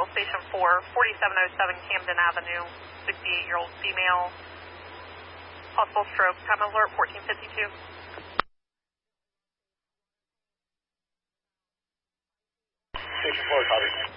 Station 4, 4707 Camden Avenue, 68-year-old female, possible stroke, time of alert 1452. Station 4, copy.